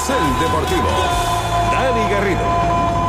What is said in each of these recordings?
Carrusel Deportivo. Dani Garrido.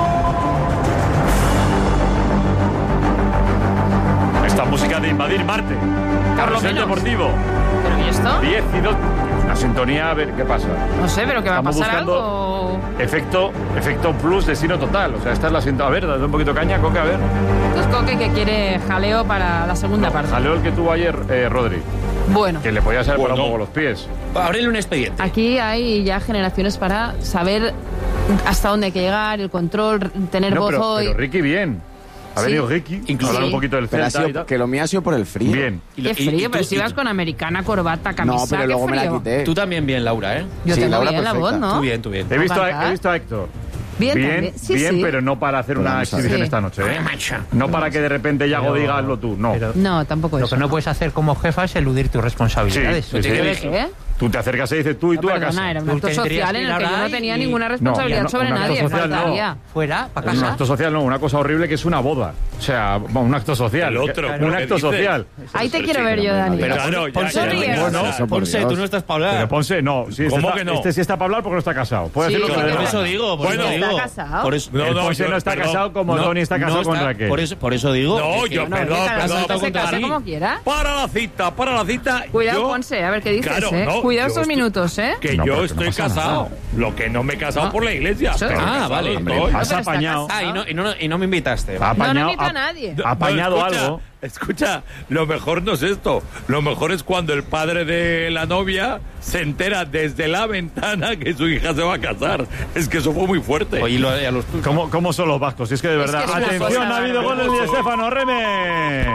Esta música de invadir Marte. Carrusel Deportivo. ¿Pero y esto? 10 y 2. Una sintonía, a ver qué pasa. No sé, pero que va a Estamos pasar buscando algo. Efecto plus, destino total. O sea, esta es la sintonía. A ver, dale un poquito de caña, Coque, a ver. Esto es Coque que quiere jaleo para la segunda parte. Jaleo el que tuvo ayer Rodri. Bueno, Que le podía salir por un poco los pies. Ábrele un expediente. aquí hay ya generaciones para saber hasta dónde hay que llegar, el control, tener voz hoy. pero Ricky bien. Ha Sí. venido Ricky, Incluso hablar un sí. poquito del Pero Celta y tal. que lo mío ha sido por el frío. Bien. Qué frío, pero si vas con americana, corbata, camisa, No, pero qué luego me la frío. quité. Tú también bien, Laura, ¿eh? Yo Sí, tengo Laura, bien la voz, perfecta. ¿no? Tú bien. He visto cantar. a Héctor. Bien, también. Sí, bien, sí. pero no para hacer Pero una vamos a ver. exhibición Sí. esta noche, ¿eh? No para que de repente Yago diga hazlo tú, no. Pero No, tampoco lo eso. que no puedes hacer como jefa es eludir tus responsabilidades. Sí, sí, ¿De sí. qué? Tú te acercas y dices tú y No, tú a perdona, casa. era un Tú acto tendrías social que en ir el que yo ahora no tenía y- ninguna responsabilidad No, sobre un acto nadie, social no. faltaría. Fuera, para Un casa. acto social no, una cosa horrible que es una boda. O sea, un acto social. El otro, un ¿qué acto dices? social. Ahí te quiero ver yo, Dani. Pero Claro, Ponce, ya, tú ya, ríes. ya. Eso, por Ponce, Dios. tú no estás para Pero hablar. Ponce, no. Sí, ¿Cómo está, que no? Este sí está para hablar porque no está casado. Puede Sí, decir lo que le dé por la Por eso gana. digo, por Bueno, eso digo. ¿está casado? Por eso, No, El no, Ponce yo- no está perdón. casado como No, Tony está casado no con está- Raquel. Por eso digo. No, que- yo, No, perdón, que cada perdón. uno se case como quiera. Para la cita. Cuidado, yo- Ponce, a ver qué dices, Claro, ¿eh? no, Cuidado yo estos estoy- minutos, ¿eh? Que No, yo pero que no estoy pasa casado. Lo que no me he casado por la iglesia. Eso. Pero Ah, casado, vale. estoy. Has pero está apañado. casado. Y no me invitaste. Ha apañado, No invita a nadie. ha apañado No, escucha, algo. Escucha, lo mejor no es esto. Lo mejor es cuando el padre de la novia se entera desde la ventana que su hija se va a casar. Es que eso fue muy fuerte. Oye, a los tuyos. ¿Cómo son los vascos? Si es que de verdad. que es una Atención, cosa ha habido gol bárbara. del Di Stéfano, Reme.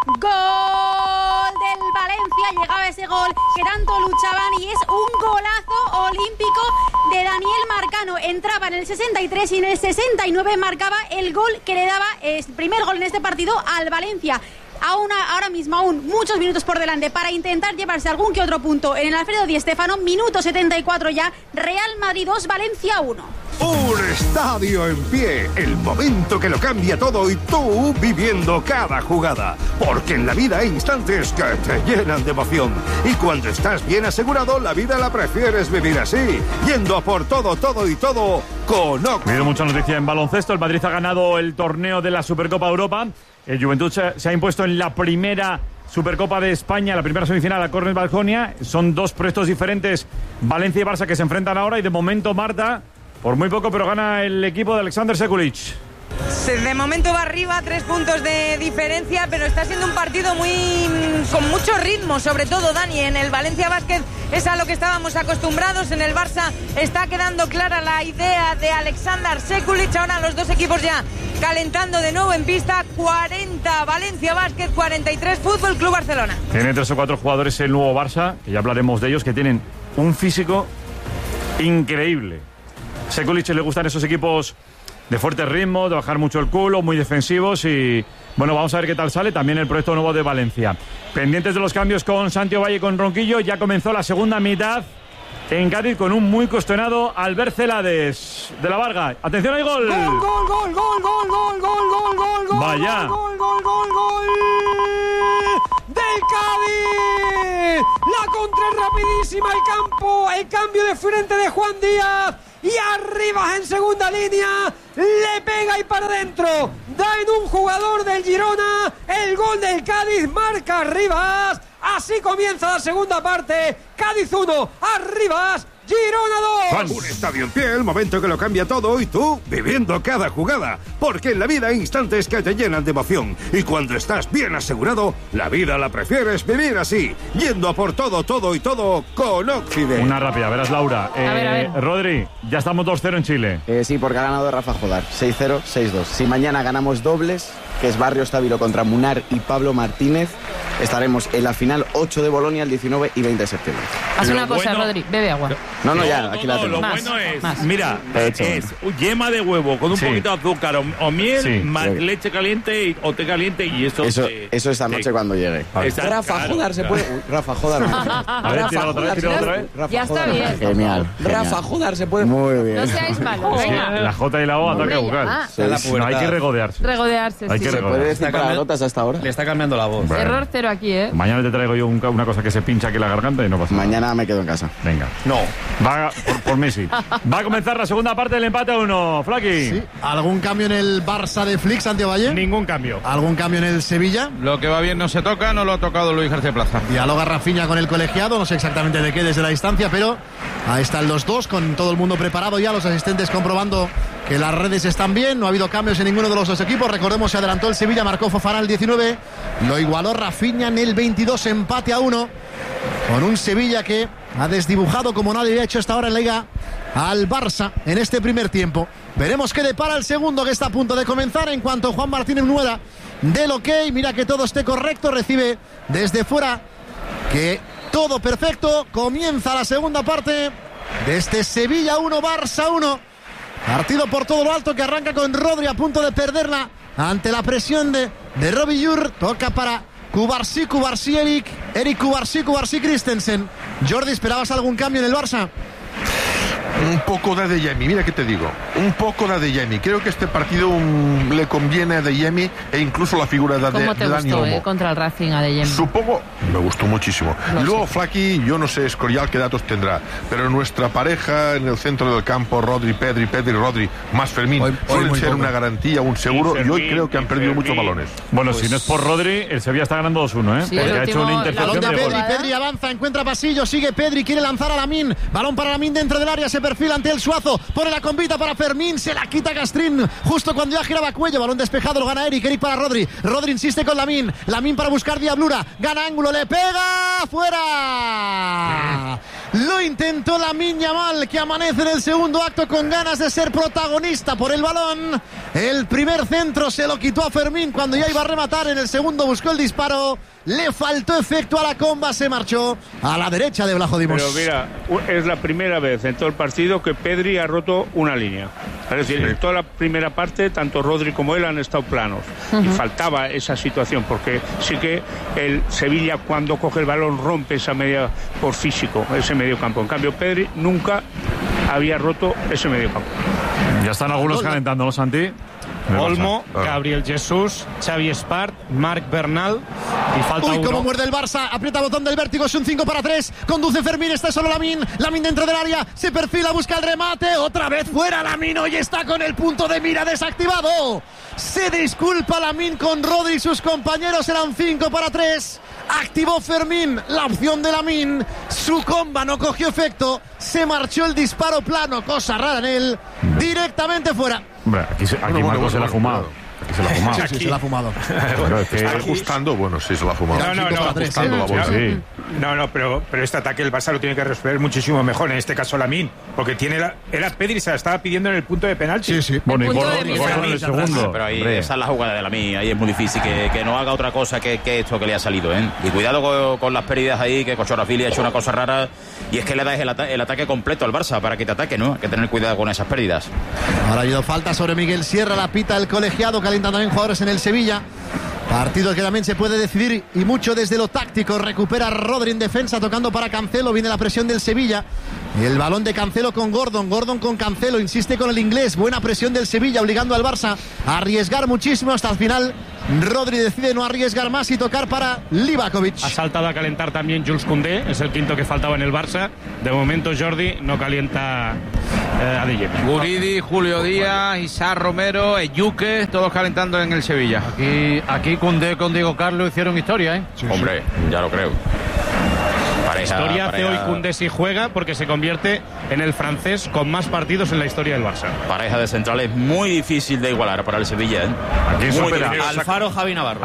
Gol del Valencia, llegaba ese gol que tanto luchaban y es un golazo olímpico de Daniel Marcano. Entraba en el 63 y en el 69 marcaba el gol que le daba el primer gol en este partido al Valencia. Ahora mismo aún muchos minutos por delante para intentar llevarse algún que otro punto en el Alfredo Di Stéfano. Minuto 74 ya, Real Madrid 2, Valencia 1. Un estadio en pie, el momento que lo cambia todo y tú viviendo cada jugada. Porque en la vida hay instantes que te llenan de emoción. Y cuando estás bien asegurado, la vida la prefieres vivir así. Yendo a por todo, todo y todo con Ha habido mucha noticia en baloncesto. El Madrid ha ganado el torneo de la Supercopa Europa. El Juventud se ha impuesto en la primera Supercopa de España, la primera semifinal a Cornell Baskonia. Son dos proyectos diferentes, Valencia y Barça, que se enfrentan ahora. Y de momento, Marta, por muy poco, pero gana el equipo de Alexander Sekulic. De momento va arriba, 3 puntos de diferencia, pero está siendo un partido con mucho ritmo, sobre todo, Dani. En el Valencia Basket es a lo que estábamos acostumbrados, en el Barça está quedando clara la idea de Alexander Sekulic. Ahora los dos equipos ya calentando de nuevo en pista. 40 Valencia Basket, 43 Fútbol Club Barcelona. Tiene 3 o 4 jugadores el nuevo Barça, que ya hablaremos de ellos, que tienen un físico increíble. Sekulic le gustan esos equipos de fuerte ritmo, de bajar mucho el culo, muy defensivos y, bueno, vamos a ver qué tal sale también el proyecto nuevo de Valencia. Pendientes de los cambios con Santiago Valle y con Ronquillo, ya comenzó la segunda mitad en Cádiz con un muy cuestionado Albert Celades de la Varga. ¡Atención, hay gol! Gol. Vaya. Gol del Cádiz. La contra es rapidísima, el cambio de frente de Juan Díaz. Y arriba en segunda línea, le pega y para adentro, da en un jugador del Girona, el gol del Cádiz, marca Rivas, así comienza la segunda parte, Cádiz 1, Arribas, Girona 2. Un estadio en pie, el momento que lo cambia todo y tú viviendo cada jugada. Porque en la vida hay instantes que te llenan de emoción. Y cuando estás bien asegurado, la vida la prefieres vivir así. Yendo a por todo, todo y todo con Occident. Una rápida, verás, Laura. A ver. Rodri, ya estamos 2-0 en Chile. Sí, porque ha ganado Rafa Jodar. 6-0, 6-2. Si mañana ganamos dobles, que es Barrio Estávilo contra Munar y Pablo Martínez, estaremos en la final 8 de Bolonia el 19 y 20 de septiembre. Haz Lo una cosa, bueno- Rodri, bebe agua. No, ya, aquí la tengo. Lo Más, bueno es, más. mira, Hecho. es yema de huevo con un Sí. poquito de azúcar o miel, Sí. leche caliente o té caliente y eso... Eso esta noche cuando llegue. Exacto, Rafa claro, Jodar se claro. puede... Rafa Jodar. A ver, tíralo otra vez, tíralo otra vez. Rafa Ya está Jodar. bien. Genial. Rafa Jodar se puede. Muy bien. No seáis malos, venga. La J y la O ataque Venga, bucal. va. Sí, La sí. No, hay que pubertad. regodearse. Regodearse, Hay sí. que ¿Se puede decir palabrotas hasta ahora? Le está cambiando la voz. Bueno. Error cero aquí, ¿eh? Mañana te traigo yo una cosa que se pincha aquí en la garganta y no pasa nada. Mañana me quedo en casa. Venga. No. Va por Messi. Va a comenzar la segunda parte del empate a 1. Flaki. Sí. ¿Algún cambio en el Barça de Flick, Santiago Valle? Ningún cambio. ¿Algún cambio en el Sevilla? Lo que va bien no se toca, no lo ha tocado Luis García Plaza. Dialoga Rafinha con el colegiado, no sé exactamente de qué desde la distancia, pero ahí están los dos con todo el mundo preparado ya, los asistentes comprobando que las redes están bien, no ha habido cambios en ninguno de los dos equipos. Recordemos, se adelantó el Sevilla, marcó Fofana el 19, lo igualó Rafinha en el 22, empate a 1, con un Sevilla que ha desdibujado como nadie había hecho hasta ahora en la Liga al Barça en este primer tiempo. Veremos qué depara el segundo, que está a punto de comenzar. En cuanto Juan Martínez Nuera del ok, mira que todo esté correcto, recibe desde fuera, que todo perfecto. Comienza la segunda parte de este Sevilla 1, Barça 1. Partido por todo lo alto que arranca con Rodri a punto de perderla ante la presión de Robbie Jur. Toca para Cubarsí, Eric Cubarsí, Christensen. Jordi, ¿esperabas algún cambio en el Barça? Un poco de Adeyemi, mira que te digo, un poco de Adeyemi. Creo que este partido le conviene a Adeyemi e incluso la figura de Dani Olmo. ¿Cómo te gustó contra el Racing Adeyemi? Supongo, me gustó muchísimo. Luego Flaki, yo no sé Escorial qué datos tendrá, pero nuestra pareja en el centro del campo, Rodri, Pedri, Rodri, más Fermín, suelen ser una garantía, un seguro, y hoy creo que han perdido muchos balones. Bueno, si no es por Rodri, el Sevilla está ganando 2-1, ¿eh? Sí, porque ha hecho una intercepción balón de de Pedri, gol. Pedri avanza, encuentra pasillo, sigue Pedri, quiere lanzar a Lamine, balón para Lamine dentro del área, se perfila ante el Suazo, pone la convita para Fermín, se la quita Castrín justo cuando ya giraba Cuello, balón despejado, lo gana Eric para Rodri insiste con Lamine para buscar diablura, gana ángulo, le pega, fuera. Lo intentó Lamine Yamal, que amanece en el segundo acto con ganas de ser protagonista por el balón. El primer centro se lo quitó a Fermín cuando ya iba a rematar, en el segundo buscó el disparo, le faltó efecto a la comba, se marchó a la derecha de Vlajo Dimos. Pero mira, es la primera vez en todo el partido que Pedri ha roto una línea. Es decir, en toda la primera parte, tanto Rodri como él han estado planos. Y faltaba esa situación, porque sí que el Sevilla, cuando coge el balón, rompe esa media por físico, ese medio campo. En cambio, Pedri nunca había roto ese medio campo. Ya están algunos calentando, ¿no, Santi? Olmo, Gabriel Jesús, Xavi Espart, Marc Bernal y falta uno. Cómo muerde el Barça, aprieta botón del vértigo, es un 5-3, conduce Fermín, está solo Lamine dentro del área, se perfila, busca el remate, otra vez fuera Lamine, hoy está con el punto de mira desactivado. Se disculpa Lamine con Rodri y sus compañeros, eran 5-3. Activó Fermín la opción de Lamine, su comba no cogió efecto, se marchó el disparo plano, cosa rara en él, directamente fuera. Hombre, aquí Marco se la ha fumado. Se la ha fumado. Sí, se la ha fumado. Está ajustando, bueno, sí, se la ha fumado. No, pero este ataque el Barça lo tiene que resolver muchísimo mejor, en este caso Lamine, porque era Pedri, se la estaba pidiendo en el punto de penalti. Sí. Bueno, y Gordon en el segundo. Pero ahí, esa es la jugada de Lamine, ahí es muy difícil que no haga otra cosa que esto que le ha salido, ¿eh? Y cuidado con las pérdidas ahí, que Cochorafili ha hecho una cosa rara, y es que le das el ataque completo al Barça para que te ataque, ¿no? Hay que tener cuidado con esas pérdidas. Ahora ha habido falta sobre Miguel Sierra, la pita el colegiado, calientan también jugadores en el Sevilla. Partido que también se puede decidir y mucho desde lo táctico. Recupera Rodri en defensa, tocando para Cancelo, viene la presión del Sevilla. El balón de Cancelo con Gordon con Cancelo, insiste con el inglés, buena presión del Sevilla, obligando al Barça a arriesgar muchísimo hasta el final. Rodri decide no arriesgar más y tocar para Livakovic. Ha saltado a calentar también Jules Koundé, es el quinto que faltaba en el Barça. De momento Jordi no calienta Adeyemi. Guridi, Julio Díaz, Isaac Romero, Eyuque, todos calentando en el Sevilla. Aquí Koundé con Diego Carlos hicieron historia, ¿eh? Sí, hombre, ya lo creo. Historia hace hoy Koundé si juega, porque se convierte en el francés con más partidos en la historia del Barça. Pareja de centrales muy difícil de igualar para el Sevilla, ¿eh? Aquí supera Alfaro, Javi Navarro.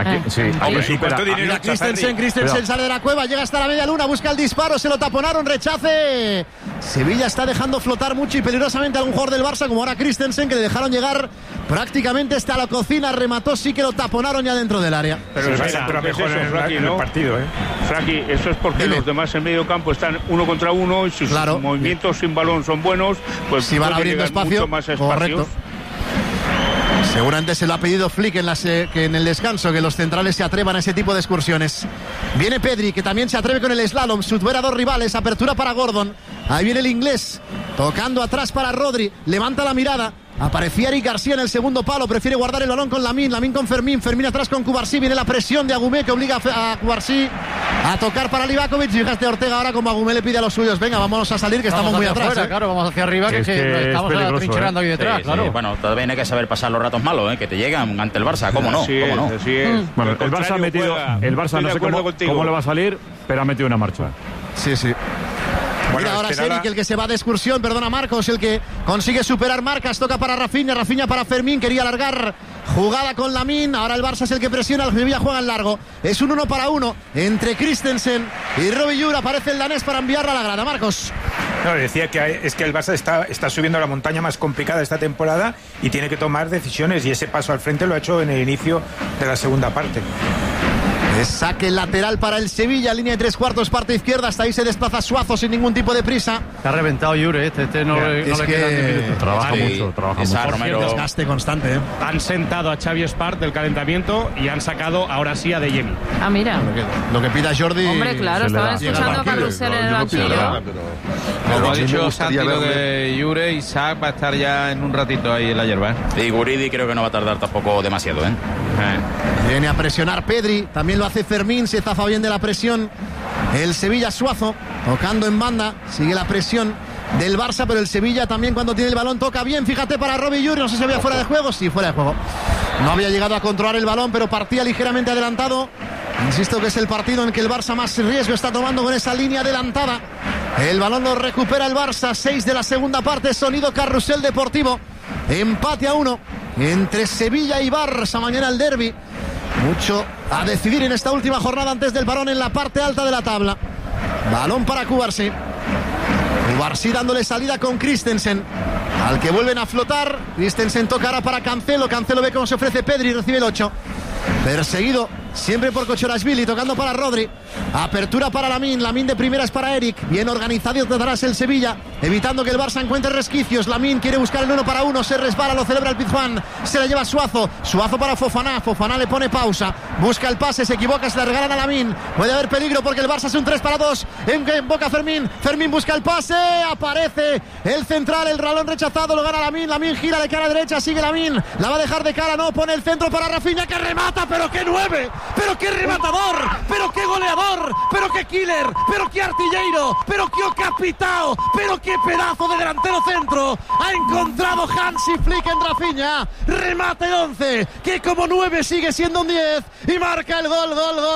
Christensen sale de la cueva, llega hasta la media luna, busca el disparo, se lo taponaron, rechace. Sevilla está dejando flotar mucho y peligrosamente a algún jugador del Barça, como ahora Christensen, que le dejaron llegar prácticamente hasta la cocina, remató, sí que lo taponaron ya dentro del área. Pero el Barça entra mejor en el partido, ¿eh? Frankie, eso es porque los demás en medio campo están uno contra uno y sus movimientos sin balón son buenos, pues si van abriendo espacio, más correcto. Seguramente se lo ha pedido Flick que en el descanso, que los centrales se atrevan a ese tipo de excursiones. Viene Pedri, que también se atreve con el slalom, supera a dos rivales, apertura para Gordon. Ahí viene el inglés, tocando atrás para Rodri, levanta la mirada, Aparecía Eric García en el segundo palo. Prefiere guardar el balón con Lamine. Lamine con Fermín. Fermín atrás con Cubarsí. Viene la presión de Agumé que obliga a Cubarsí a tocar para Livakovic. Fíjate Ortega ahora como Agumé le pide a los suyos. Venga, vámonos a salir que estamos muy atrás. Afuera, claro, vamos hacia arriba que estamos trincherando ahí detrás. Sí, claro. sí. Bueno, también hay que saber pasar los ratos malos, que te llegan ante el Barça. ¿Cómo no? Así ¿Cómo es, no? Bueno, el Barça ha metido. El Barça no sé cómo le va a salir, pero ha metido una marcha. Sí. Mira, ahora es Eric el que se va de excursión, perdona Marcos, el que consigue superar marcas, toca para Rafinha para Fermín, quería alargar jugada con Lamine, ahora el Barça es el que presiona, el Sevilla juega en largo, es un 1-1 entre Christensen y Robbie Jura, aparece el danés para enviarla a la grada, Marcos. No, decía que es que el Barça está subiendo la montaña más complicada esta temporada y tiene que tomar decisiones, y ese paso al frente lo ha hecho en el inicio de la segunda parte. Saque lateral para el Sevilla, línea de 3/4, parte izquierda, hasta ahí se desplaza Suazo sin ningún tipo de prisa. Está reventado Jure, este no le queda. Trabaja mucho. Un desgaste constante. Han sentado a Xavi Espart del calentamiento y han sacado ahora sí a De Jemi. Ah, mira. Lo que pida Jordi. Hombre, claro, estaban escuchando a Carrusel en el banquillo. Como ha dicho Santi lo de Jure, Isaac va a estar ya en un ratito ahí en la hierba. Y Guridi creo que no va a tardar tampoco demasiado. Viene a presionar Pedri, también lo hace Fermín, se zafa bien de la presión el Sevilla. Suazo tocando en banda, sigue la presión del Barça, pero el Sevilla también cuando tiene el balón toca bien, fíjate para Robbie Jure, no sé si había fuera de juego, sí, fuera de juego, no había llegado a controlar el balón, pero partía ligeramente adelantado. Insisto que es el partido en que el Barça más riesgo está tomando con esa línea adelantada. El balón lo recupera el Barça, 6 de la segunda parte, sonido Carrusel Deportivo, empate a 1 entre Sevilla y Barça, mañana el derbi. Mucho a decidir en esta última jornada antes del parón en la parte alta de la tabla. Balón para Cubarsí. Cubarsí dándole salida con Christensen, al que vuelven a flotar. Christensen tocará para Cancelo. Cancelo ve cómo se ofrece Pedri, recibe el 8. Perseguido siempre por Kochorashvili, tocando para Rodri. Apertura para Lamine. Lamine de primeras para Eric. Bien organizado detrás el Sevilla, evitando que el Barça encuentre resquicios. Lamine quiere buscar el 1-1. Se resbala, lo celebra el Pizjuán. Se la lleva Suazo. Suazo para Fofana. Fofana le pone pausa. Busca el pase, se equivoca, se la regalan a Lamine. Puede haber peligro porque el Barça es un 3-2. En boca Fermín. Fermín busca el pase. Aparece el central. El balón rechazado. Lo gana Lamine. Lamine gira de cara a derecha. Sigue Lamine. La va a dejar de cara. No, pone el centro para Rafinha, que remata. Pero qué 9. Pero qué rematador. Pero qué goleador. Pero qué killer. Pero qué artillero. Pero qué capitao. Pero qué pedazo de delantero centro. Ha encontrado Hansi Flick en Rafinha. Remate 11. Que como 9 sigue siendo un 10. Y marca el gol.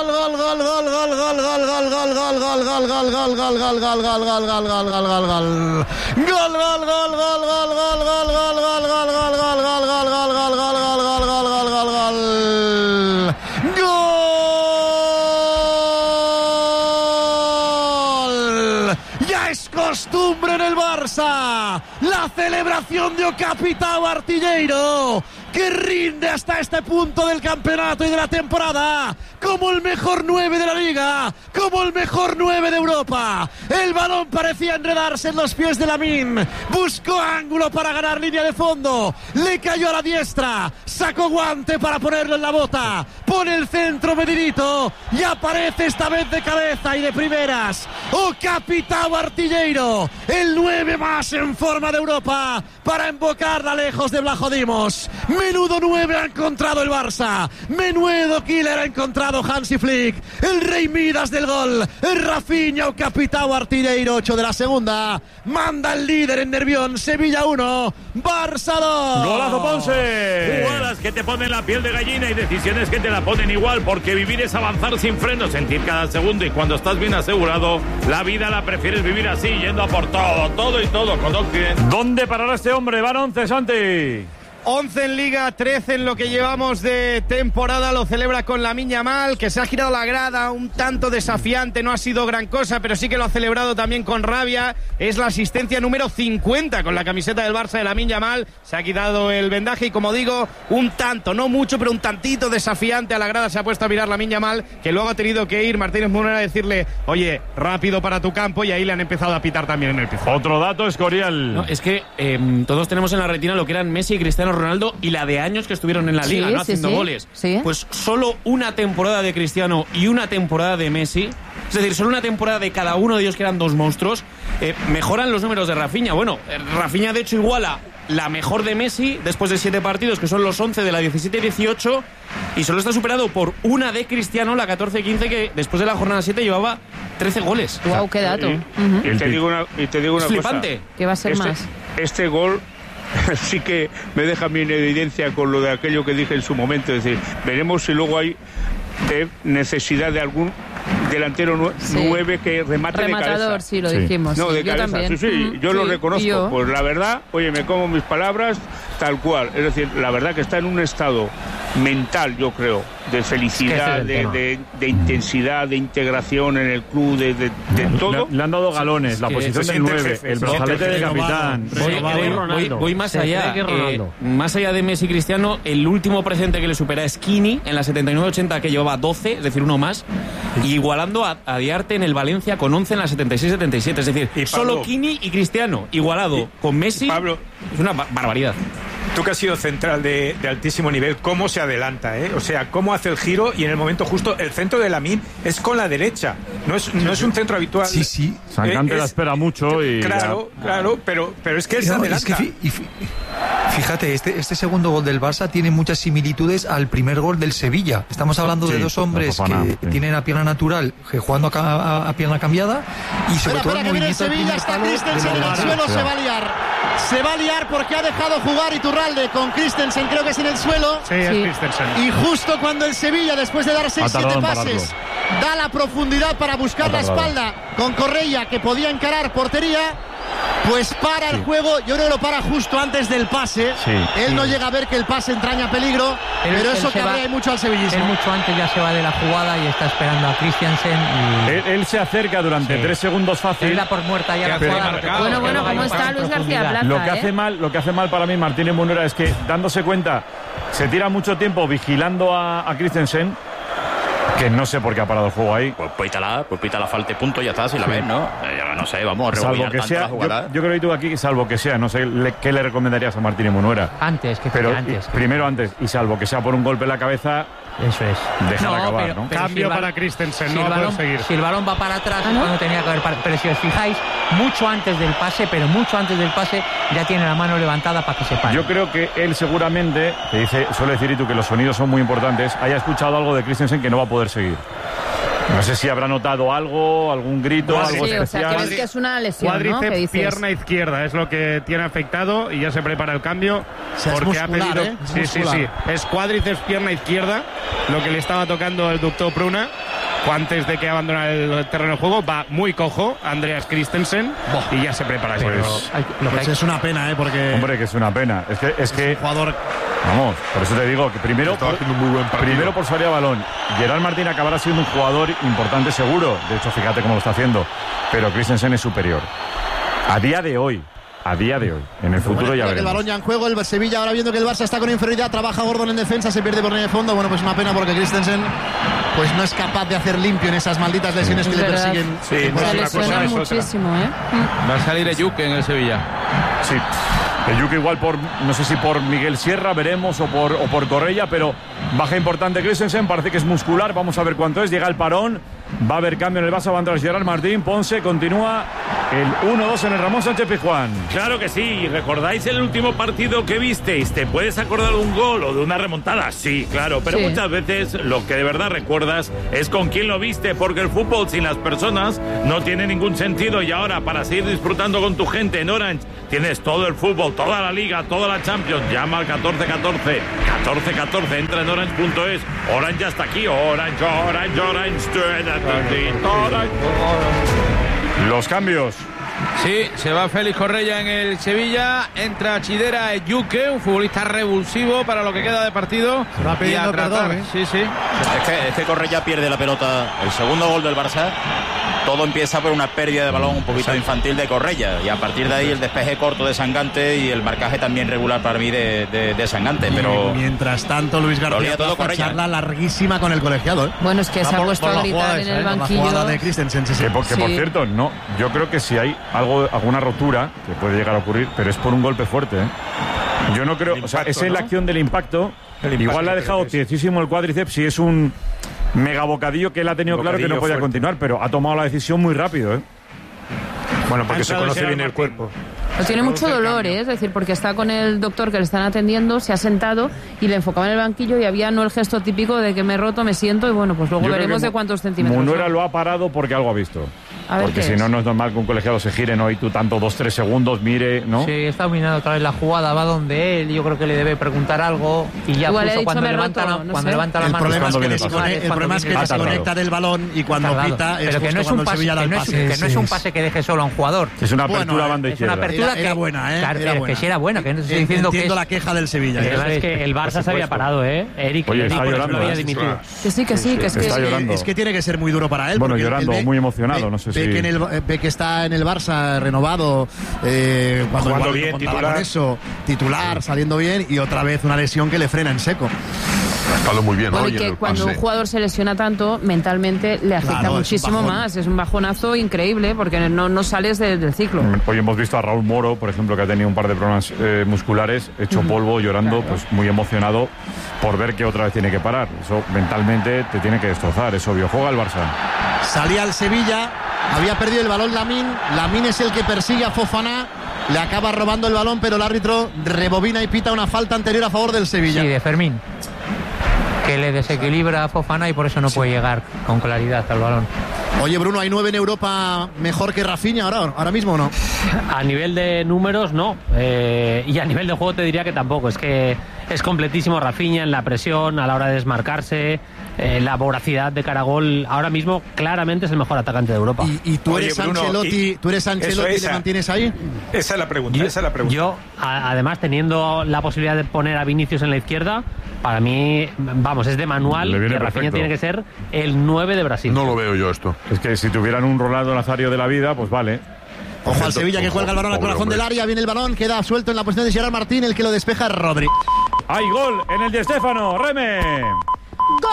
Costumbre en el Barça, la celebración de Capitao Artilleiro, que rinde hasta este punto del campeonato y de la temporada como el mejor 9 de la liga, como el mejor 9 de Europa. El balón parecía enredarse en los pies de Lamine, buscó ángulo para ganar línea de fondo, le cayó a la diestra, sacó guante para ponerlo en la bota, pone el centro medidito y aparece esta vez de cabeza y de primeras. Capitao Artilleiro, el 9 más en forma de Europa, para embocarla lejos de Vlaho Dimos. Menudo 9 ha encontrado el Barça, menudo killer ha encontrado Hansi Flick, el rey Midas del gol, el Rafinha o Capitao Artilleiro, 8 de la segunda, manda el líder en Nervión, Sevilla 1, Barça 2. ¡Golazo Ponce! Jugadas que te ponen la piel de gallina y decisiones que te la ponen igual, porque vivir es avanzar sin freno, sentir cada segundo, y cuando estás bien asegurado, la vida la prefieres vivir así, yendo a por todo y todo, con Occident. ¿Dónde parará este hombre? Van 11, Santi. 11 en Liga, 13 en lo que llevamos de temporada, lo celebra con Lamine Yamal, que se ha girado la grada un tanto desafiante, no ha sido gran cosa, pero sí que lo ha celebrado también con rabia. Es la asistencia número 50 con la camiseta del Barça de Lamine Yamal, se ha quitado el vendaje y, como digo, un tanto, no mucho, pero un tantito desafiante a la grada se ha puesto a mirar Lamine Yamal, que luego ha tenido que ir Martínez Munera a decirle, oye, rápido para tu campo, y ahí le han empezado a pitar también en el piso. Otro dato, Escorial. No, es que todos tenemos en la retina lo que eran Messi y Cristiano Ronaldo y la de años que estuvieron en la liga, ¿no? Haciendo goles. Sí. Pues solo una temporada de Cristiano y una temporada de Messi, es decir, solo una temporada de cada uno de ellos, que eran dos monstruos, mejoran los números de Rafinha. Bueno, Rafinha de hecho iguala la mejor de Messi después de 7 partidos, que son los 11 de la 17-18, y solo está superado por una de Cristiano, la 14-15, que después de la jornada 7 llevaba 13 goles. Wow, qué dato. Y te digo una flipante. cosa. Que va a ser más. Este gol sí que me deja a mí en evidencia con lo de aquello que dije en su momento. Es decir, veremos si luego hay necesidad de algún delantero 9 que remate de cabeza. Rematador, sí, lo dijimos. No, sí, de cabeza, también. sí, yo lo reconozco. Yo. Pues la verdad, oye, me como mis palabras tal cual. Es decir, la verdad que está en un estado mental, yo creo, de felicidad, de intensidad, de integración en el club, de todo. Le han dado galones, la posición del 9, el brazalete de capitán. Voy más allá. Más allá de Messi y Cristiano, el último presente que le supera es Kini en la 79-80, que llevaba 12, es decir, uno más, y igualando a Diarte en el Valencia con 11 en la 76-77. Es decir, solo Kini y Cristiano igualado con Messi. Pablo, es una barbaridad. Tú que has sido central de altísimo nivel, ¿cómo se adelanta? O sea, ¿cómo hace el giro? Y en el momento justo, el centro de Lamine es con la derecha. No es un centro habitual. Sí. Sangante la espera mucho y... Claro, pero es que él se adelanta. Es que fíjate, este segundo gol del Barça tiene muchas similitudes al primer gol del Sevilla. Estamos hablando de dos hombres que tienen a pierna natural, jugando a pierna cambiada, y sobre todo el movimiento del primer palo. Christensen en el suelo, se va a liar porque ha dejado jugar Iturralde con Christensen, creo que es en el suelo. Sí, es Christensen. Y justo cuando el Sevilla, después de dar 6-7 pases, da la profundidad para buscar la espalda con Correia, que podía encarar portería, pues para el juego. Yo creo que lo para justo antes del pase. Él no llega a ver que el pase entraña peligro, pero eso cabrea mucho al sevillismo. Él mucho antes ya se va de la jugada y está esperando a Christensen. Él se acerca durante 3 segundos fácil. Él da por muerta ya la jugada. Bueno, ¿cómo está Luis García Plaza? Lo que hace mal para mí Martínez Munuera es que, dándose cuenta, se tira mucho tiempo vigilando a Christensen, que no sé por qué ha parado el juego ahí. Pues pita la falta y punto, ya está, si la ves, ¿no? No sé, vamos a rebobinar tanto la jugada. Yo creo que tú aquí, salvo que sea, no sé qué le recomendarías a Martínez Munuera. Antes. Primero antes, y salvo que sea por un golpe en la cabeza... Eso es. Dejar acabar, ¿no? Cambio para Christensen, no va a poder seguir. Si el balón va para atrás, cuando tenía que haber parado. Pero si os fijáis, mucho antes del pase, ya tiene la mano levantada para que se pare. Yo creo que él seguramente, suele decir Itu que los sonidos son muy importantes, haya escuchado algo de Christensen que no va a poder seguir. No sé si habrá notado algo, algún grito, algo especial. O sea, que ves que es una lesión, cuádriceps, ¿no? pierna izquierda es lo que tiene afectado y ya se prepara el cambio. Porque ha pedido. Sí. Es cuádriceps, pierna izquierda, lo que le estaba tocando el doctor Pruna. Antes de que abandonara el terreno de juego, va muy cojo Andreas Christensen y ya se prepara. Pues es una pena, porque... Hombre, que es una pena. Es que jugador... Vamos, por eso te digo que primero por salida de balón. Gerard Martín acabará siendo un jugador importante seguro. De hecho, fíjate cómo lo está haciendo. Pero Christensen es superior. A día de hoy. En el futuro ya veremos. El balón ya en juego, el Sevilla ahora viendo que el Barça está con inferioridad, trabaja Gordon en defensa, se pierde por línea de fondo. Bueno, pues una pena porque Christensen pues no es capaz de hacer limpio en esas malditas lesiones que le persiguen. Se lesiona muchísimo, Va a salir Eyuke en el Sevilla. Sí. Eyuke igual no sé si por Miguel Sierra, veremos, o por Correia, pero baja importante Christensen, parece que es muscular, vamos a ver cuánto es, llega el parón, va a haber cambio en el Barça, va a entrar Gerard Martín, Ponce, continúa el 1-2 en el Ramón Sánchez Pizjuán. Claro que sí, ¿recordáis el último partido que visteis? ¿Te puedes acordar de un gol o de una remontada? Sí, claro, pero muchas veces lo que de verdad recuerdas es con quién lo viste, porque el fútbol sin las personas no tiene ningún sentido, y ahora para seguir disfrutando con tu gente en Orange tienes todo el fútbol, toda la Liga, toda la Champions. Llama al 1414, entra en orange.es. Orange ya está aquí, Orange. Los cambios. Sí, se va Félix Correia en el Sevilla, entra Chidera Eyuke, un futbolista revulsivo para lo que queda de partido. Se va pidiendo perdón, Sí. Es que Correia pierde la pelota. El segundo gol del Barça, todo empieza por una pérdida de balón un poquito infantil de Correia, y a partir de ahí el despeje corto de Sangante y el marcaje también regular para mí de Sangante. Pero mientras tanto Luis García todo una charla larguísima con el colegiado. Bueno, es que se ha puesto a gritar en el banquillo. La jugada de Christensen, que por cierto, no, yo creo que si hay alguna rotura que puede llegar a ocurrir, pero es por un golpe fuerte, Yo no creo, es en la acción del impacto. Igual le ha dejado tiesísimo el cuádriceps, y es un mega bocadillo que él ha tenido claro que no podía continuar, pero ha tomado la decisión muy rápido, Bueno, porque se conoce bien el cuerpo. Tiene mucho dolor, es decir, porque está con el doctor que le están atendiendo, se ha sentado y le enfocaba en el banquillo y había no el gesto típico de que me he roto, me siento y bueno, pues luego veremos de cuántos centímetros. Munera lo ha parado porque algo ha visto. Porque si no, no es normal que un colegiado se gire, ¿no? Y tú tanto 2-3 segundos, mire, ¿no? Sí, está dominando otra vez la jugada, va donde él, yo creo que le debe preguntar algo y ya justo cuando levanta la mano. El problema es que desconecta del balón y cuando pita es justo cuando el Sevilla da el pase. Que no es un pase que deje solo a un jugador. Es una apertura a banda izquierda. Es una apertura era buena, ¿eh? Claro, que sí era buena, que no estoy diciendo que entiendo la queja del Sevilla. Es que el Barça se había parado, Eric. Oye, está llorando. No había dimitido. Que sí, es que tiene que ser muy duro para él. Bueno, llorando, muy emocionado, no sé si... Ve que está en el Barça renovado, jugando bien, titular, saliendo bien, y otra vez una lesión que le frena en seco. Está muy bien, bueno, y que cuando un jugador se lesiona tanto, mentalmente le afecta muchísimo más. Es un bajonazo increíble porque no sales del ciclo. Hoy hemos visto a Raúl Moro, por ejemplo, que ha tenido un par de problemas musculares, hecho polvo, llorando, pues muy emocionado por ver que otra vez tiene que parar. Eso mentalmente te tiene que destrozar, es obvio. Juega el Barça. Salía el Sevilla, había perdido el balón Lamine es el que persigue a Fofana, le acaba robando el balón, pero el árbitro rebobina y pita una falta anterior a favor del Sevilla. Sí, de Fermín, que le desequilibra a Fofana y por eso no puede llegar con claridad al balón. Oye, Bruno, ¿hay 9 en Europa mejor que Rafinha ahora mismo o no? A nivel de números, no. Y a nivel de juego te diría que tampoco. Es que es completísimo Rafinha en la presión, a la hora de desmarcarse, la voracidad de cara a gol. Ahora mismo, claramente es el mejor atacante de Europa. ¿Y tú eres Ancelotti? ¿Tú eres Ancelotti y le mantienes ahí? Esa es la pregunta. Yo, además, teniendo la posibilidad de poner a Vinicius en la izquierda, para mí, vamos, es de manual que Rafinha tiene que ser el 9 de Brasil. No lo veo yo esto. Es que si tuvieran un Ronaldo Nazario de la vida, pues vale. Ojo al Sevilla que cuelga el balón al corazón del área, viene el balón, queda suelto en la posición de Gerard Martín, el que lo despeja es Rodri. ¡Hay gol en el Di Stéfano! ¡Reme! ¡Gol!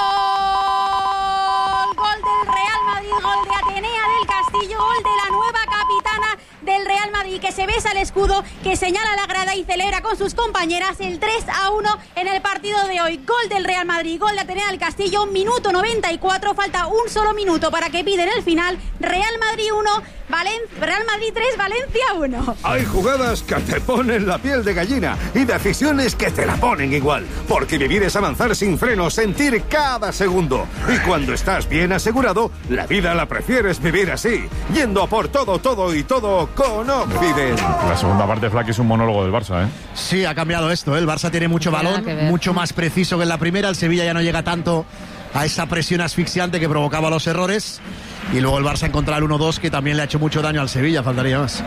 Gol del Real Madrid, gol de Atenea del Castillo, gol de la nueva capitana del Real Madrid, que se besa el escudo, que señala la grada y celebra con sus compañeras el 3-1 en el partido de hoy. Gol del Real Madrid, gol de Atenea del Castillo, minuto 94, falta un solo minuto para que piden el final. Real Madrid 1, Real Madrid 3, Valencia 1. Hay jugadas que te ponen la piel de gallina y decisiones que te la ponen igual, porque vivir es avanzar sin frenos, sentir cada segundo. Y cuando estás bien asegurado, la vida la prefieres vivir así, yendo a por todo y todo con Occident. La segunda parte, Flaky, es un monólogo del Barça, ¿eh? Sí, ha cambiado esto, ¿eh? El Barça tiene mucho balón, mucho más preciso que en la primera. El Sevilla ya no llega tanto a esa presión asfixiante que provocaba los errores. Y luego el Barça encontrará el 1-2, que también le ha hecho mucho daño al Sevilla, faltaría más.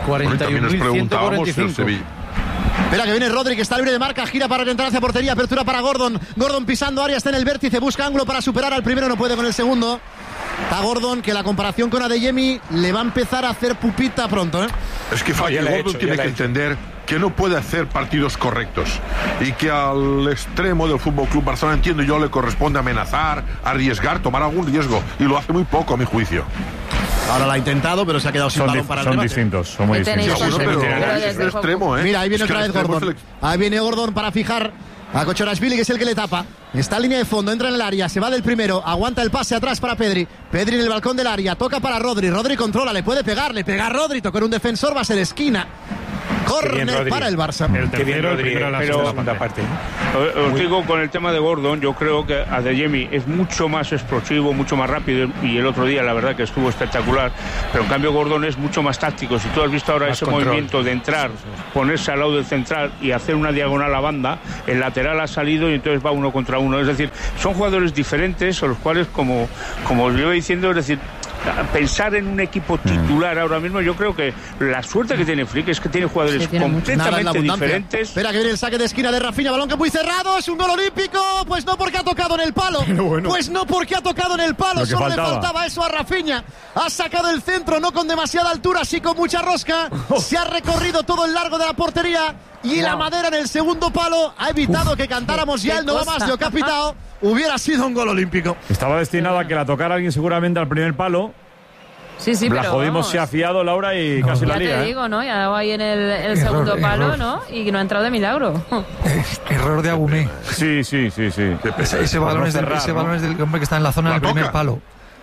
41.145. Espera, que viene Rodri, que está libre de marca, gira para orientar hacia portería, apertura para Gordon. Gordon pisando área, está en el vértice, busca ángulo para superar al primero, no puede con el segundo. Está Gordon, que la comparación con Adeyemi le va a empezar a hacer pupita pronto, ¿eh? Es que Gordon tiene que entender que no puede hacer partidos correctos y que al extremo del Fútbol Club Barcelona, entiendo yo, le corresponde amenazar, arriesgar, tomar algún riesgo, y lo hace muy poco, a mi juicio. Ahora la ha intentado, pero se ha quedado sin balón para el remate. Son muy distintos. Extremo, ¿eh? Mira, ahí viene otra vez Gordon. Ahí viene Gordon para fijar a Kochorashvili, que es el que le tapa. Está en línea de fondo, entra en el área, se va del primero, aguanta el pase atrás para Pedri. Pedri en el balcón del área, toca para Rodri. Rodri controla, le puede pegar, le pega a Rodri, toca en un defensor, va a ser esquina. Córner para el Barça. El tercero, la segunda parte. Os digo, con el tema de Gordon, yo creo que Adeyemi es mucho más explosivo, mucho más rápido, y el otro día la verdad que estuvo espectacular, pero en cambio Gordon es mucho más táctico. Si tú has visto ahora ese movimiento de entrar, ponerse al lado del central y hacer una diagonal a banda, el lateral ha salido y entonces va 1 contra 1. Es decir, son jugadores diferentes, a los cuales, como os iba diciendo, es decir, pensar en un equipo titular ahora mismo, yo creo que la suerte que tiene Flick es que tiene jugadores completamente diferentes. Espera, que viene el saque de esquina de Rafinha, balón que muy cerrado, es un gol olímpico, pues no porque ha tocado en el palo, pues no porque ha tocado en el palo, solo le faltaba eso a Rafinha. Ha sacado el centro, no con demasiada altura, sí con mucha rosca, se ha recorrido todo el largo de la portería y la madera en el segundo palo ha evitado que cantáramos ya el no va más, lo que ha pitado. Hubiera sido un gol olímpico. Estaba destinado a que la tocara alguien seguramente al primer palo. Sí, la pero jodimos, se ha fiado Laura y casi la liga. Ya te digo, ¿no? Ya ha dado ahí en el segundo palo, ¿no? Y no ha entrado de milagro. Error de Agumé. Sí. Ese balón es del hombre que está en la zona del primer palo.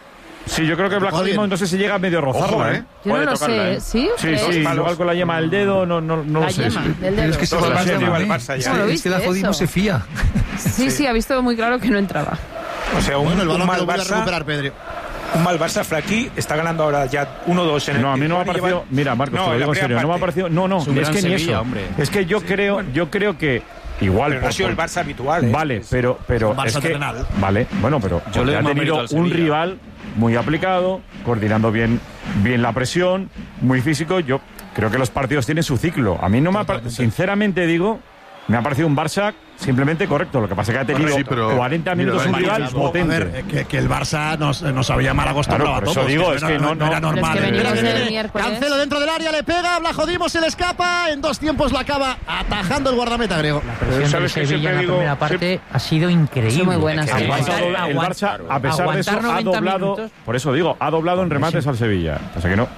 Sí, yo creo que Black Hodimo no sé si llega a medio rozarla, ¿eh? Yo no lo sé, ¿sí? Sí, igual con la yema del dedo, no lo sé. Es que se va a Barça ya. Es que Black Hodimo se fía. Sí, ha visto muy claro que no entraba. O sea, el balón mal que lo vuelve a Barça, recuperar Pedro. un mal Barça, Flaky está ganando ahora ya 1-2 en el. No, a mí no me ha parecido. Mira, Marcos, te lo digo en serio. No me ha parecido. No, es que ni eso. Es que yo creo que. Igual. Pero no ha sido el Barça habitual. Vale, pero es que. Vale, bueno, pero ha tenido un rival muy aplicado, coordinando bien la presión, muy físico. Yo creo que los partidos tienen su ciclo. A mí no me ha parecido. Sinceramente digo. Me ha parecido un Barça simplemente correcto. Lo que pasa es que ha tenido 40 minutos un rival potente. A ver, que el Barça nos había mal acostumbrado a todos. Eso digo, es que no era normal. Es Cancelo dentro del área, le pega, Black Hodimo se le escapa. En 2 tiempos la acaba atajando el guardameta griego. La presión del Sevilla en la primera parte ha sido increíble. Muy buena. El Barça, a pesar de eso, ha doblado. Por eso digo, ha doblado en remates al Sevilla. O sea que no.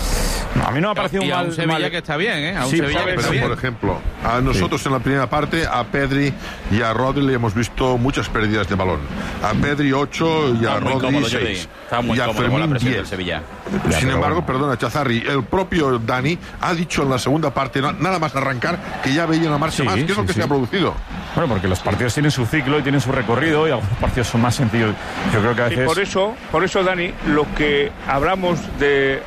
A mí no me ha parecido a un Sevilla que está bien, ¿eh? A un Sevilla que está bien. Por ejemplo, a nosotros en la primera parte, a Pedri y a Rodri le hemos visto muchas pérdidas de balón. A Pedri 8 y a Rodri 6. Y a Fermín 10. Sin embargo, perdona, Chazarri, el propio Dani ha dicho en la segunda parte, nada más arrancar, que ya veía una marcha más. ¿Qué es lo que se ha producido? Bueno, porque los partidos tienen su ciclo y tienen su recorrido y algunos partidos son más sencillos. Yo creo que a veces... por eso, Dani, lo que hablamos de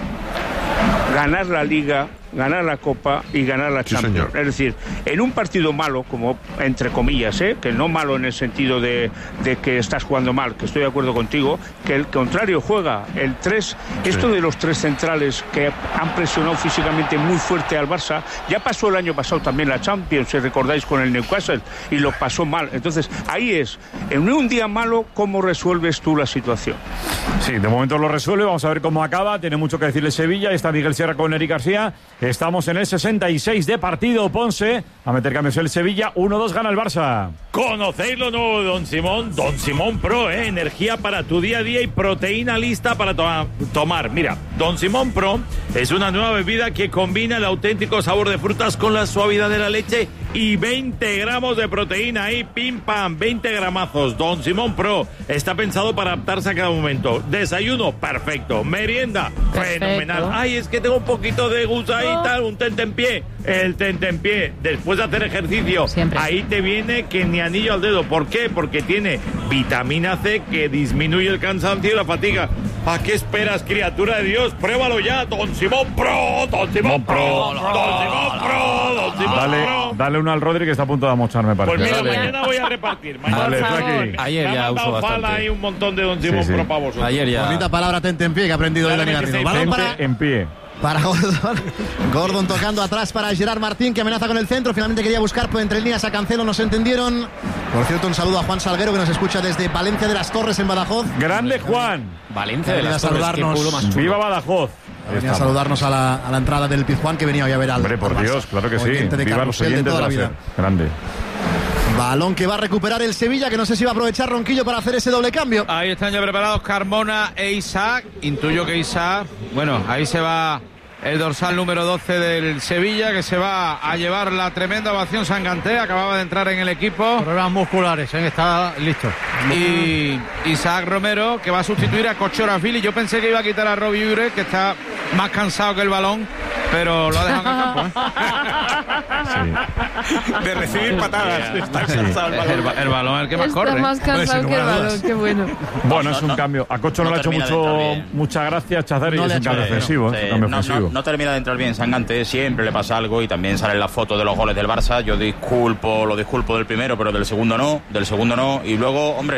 ganar la Liga, ganar la Copa y ganar la Champions. Señor. Es decir, en un partido malo, como entre comillas, que no malo en el sentido de que estás jugando mal, que estoy de acuerdo contigo, que el contrario juega el 3. Esto de los 3 centrales que han presionado físicamente muy fuerte al Barça, ya pasó el año pasado también la Champions, si recordáis, con el Newcastle, y lo pasó mal. Entonces, ahí es, en un día malo, ¿cómo resuelves tú la situación? Sí, de momento lo resuelve, vamos a ver cómo acaba. Tiene mucho que decirle Sevilla, está Miguel Sierra con Eric García. Estamos en el 66 de partido. Ponce a meter cambios el Sevilla. 1-2 gana el Barça. ¿Conocéis lo nuevo de Don Simón? Don Simón Pro, energía para tu día a día y proteína lista para tomar. Mira, Don Simón Pro es una nueva bebida que combina el auténtico sabor de frutas con la suavidad de la leche y 20 gramos de proteína ahí, pim pam, 20 gramazos. Don Simón Pro está pensado para adaptarse a cada momento. Desayuno, perfecto. Merienda, fenomenal. Ay, es que tengo un poquito de gusto ahí, tal, un tentempié. El tentempié, después de hacer ejercicio, ahí te viene que ni anillo al dedo. ¿Por qué? Porque tiene vitamina C que disminuye el cansancio y la fatiga. ¿A qué esperas, criatura de Dios? Pruébalo ya, Don Simón Pro, Don Simón Pro, Don Simón Pro, Don Simón Pro. Dale uno al Rodri que está a punto de amochar, me parece. Pues mira, mañana voy a repartir. Ayer ya uso bastante. Hay un montón de Don Simón Pro para vosotros. Ayer ya. Bonita palabra tentempié que ha aprendido de Dani Garrido. Balón en pie. Para Gordon. Gordon tocando atrás para Gerard Martín, que amenaza con el centro. Finalmente quería buscar por entre líneas a Cancelo, no se entendieron. Por cierto, un saludo a Juan Salguero, que nos escucha desde Valencia de las Torres, en Badajoz. Grande Juan. Valencia de las Torres. Viva Badajoz. Venía a saludarnos a la entrada del Pizjuán, que venía hoy a ver al Hombre, por Dios, claro que sí. Viva los oyentes de toda la vida. Grande. Balón que va a recuperar el Sevilla, que no sé si va a aprovechar Ronquillo para hacer ese doble cambio. Ahí están ya preparados Carmona e Isaac. Intuyo que Isaac, bueno, ahí se va el dorsal número 12 del Sevilla, que se va a llevar la tremenda ovación. Sanganté acababa de entrar en el equipo. Problemas musculares, está listo. Y Isaac Romero, que va a sustituir a Kochoravili. Yo pensé que iba a quitar a Robbie Ure, que está más cansado que el balón, pero lo ha dejado en el campo. De recibir patadas. Está cansado el balón. El balón es el que más corre. Está más cansado que el balón, qué bueno. Bueno, es un cambio. A Cocho no le ha hecho muchas gracias, Chazari, y es un cambio ofensivo. No termina de entrar bien Sanganté, siempre le pasa algo y también salen las fotos de los goles del Barça. Yo lo disculpo del primero, pero del segundo no. Y luego, hombre,